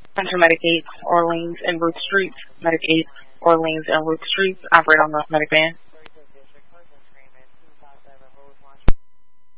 Center Medic 8, Orleans and Root Streets. Medic 8, Orleans and Root Streets. Operate on the medic van.